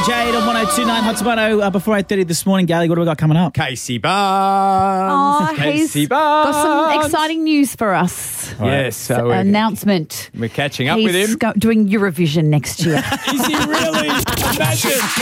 Jade on 102.9 Hot Tomato. Before 8:30 this morning, Gally, what do we got coming up? Casey Barnes. Casey Barnes. Got some exciting news for us. Yes. So Announcement. we're catching up with him. He's doing Eurovision next year. Is he really? Imagine.